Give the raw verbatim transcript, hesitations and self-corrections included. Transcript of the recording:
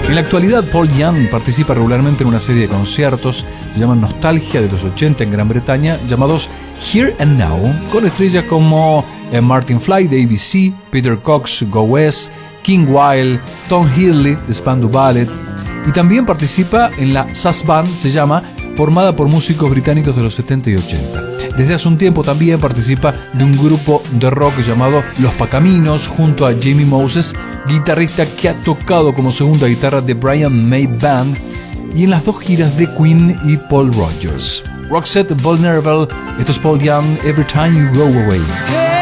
En la actualidad, Paul Young participa regularmente en una serie de conciertos, se llaman Nostalgia de los ochenta en Gran Bretaña, llamados Here and Now, con estrellas como eh, Martin Fly de A B C, Peter Cox, Go West, King Wild, Tom Headley de Spandau Ballet, y también participa en la Sass Band, se llama, formada por músicos británicos de los setenta y ochenta. Desde hace un tiempo también participa de un grupo de rock llamado Los Pacaminos junto a Jamie Moses, guitarrista que ha tocado como segunda guitarra de Brian May Band y en las dos giras de Queen y Paul Rodgers. Roxette Vulnerable, esto es Paul Young, Every Time You Go Away.